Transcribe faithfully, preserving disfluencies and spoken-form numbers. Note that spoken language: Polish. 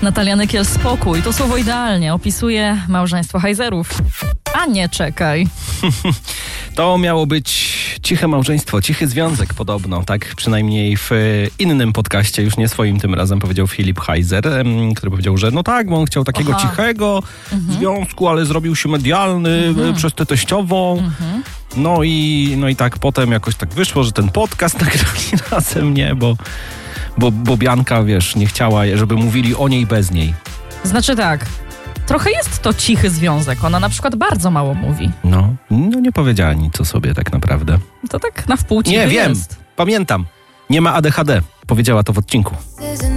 Natalia Nykiel, Spokój. To słowo idealnie opisuje małżeństwo Heiserów. A nie, czekaj. To miało być ciche małżeństwo, cichy związek podobno. Tak przynajmniej w innym podcaście, już nie swoim tym razem, powiedział Filip Heiser, który powiedział, że no tak, bo on chciał takiego Aha. cichego mhm. związku, ale zrobił się medialny mhm. przez tę teściową. Mhm. No i, no i tak potem jakoś tak wyszło, że ten podcast nagrali razem, nie, bo, bo, bo Bianka, wiesz, nie chciała, żeby mówili o niej bez niej. Znaczy tak, trochę jest to cichy związek. Ona na przykład bardzo mało mówi. No, no nie powiedziała nic o sobie tak naprawdę. To tak na wpół cichy Nie, wiem, jest. Pamiętam. Nie ma A D H D. Powiedziała to w odcinku.